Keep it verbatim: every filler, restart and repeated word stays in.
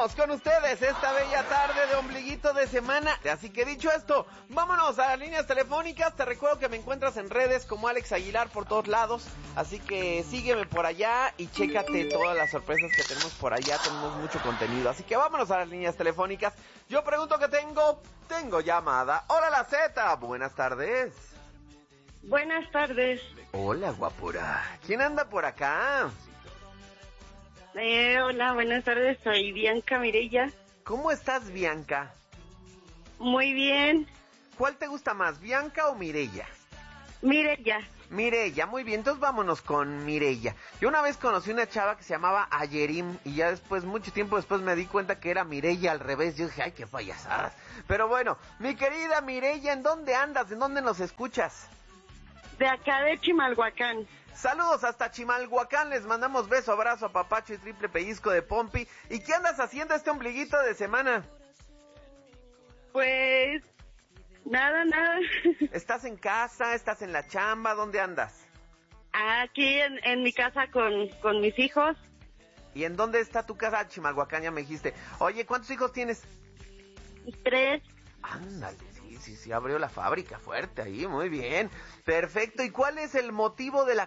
Comenzamos con ustedes esta bella tarde de ombliguito de semana. Así que dicho esto, vámonos a las líneas telefónicas. Te recuerdo que me encuentras en redes como Alex Aguilar por todos lados. Así que sígueme por allá y chécate todas las sorpresas que tenemos por allá. Tenemos mucho contenido. Así que vámonos a las líneas telefónicas. Yo pregunto que tengo, tengo llamada. Hola la Z, buenas tardes. Buenas tardes. Hola guapura. ¿Quién anda por acá? Eh, hola, buenas tardes, soy Bianca Mirella. ¿Cómo estás, Bianca? Muy bien. ¿Cuál te gusta más, Bianca o Mirella? Mirella. Mirella, muy bien, entonces vámonos con Mirella. Yo una vez conocí una chava que se llamaba Ayerim y ya después, mucho tiempo después me di cuenta que era Mirella al revés. Yo dije, ay, qué payasadas. Pero bueno, mi querida Mirella, ¿en dónde andas? ¿En dónde nos escuchas? De acá de Chimalhuacán. Saludos hasta Chimalhuacán, les mandamos beso, abrazo, apapacho y triple pellizco de Pompi. ¿Y qué andas haciendo este ombliguito de semana? Pues, nada, nada. ¿Estás en casa? ¿Estás en la chamba? ¿Dónde andas? Aquí en, en mi casa con, con mis hijos. ¿Y en dónde está tu casa? Chimalhuacán, ya me dijiste. Oye, ¿cuántos hijos tienes? Tres. Ándale, sí, sí, sí, abrió la fábrica fuerte ahí, muy bien. Perfecto, ¿y cuál es el motivo de la